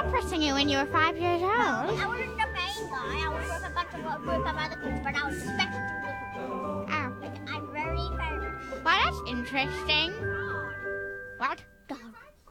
pressing you when you were 5 years old. I wasn't the main guy. I was with a bunch of other kids, but I was expected to do Oh. I'm very famous. Well, that's interesting. What?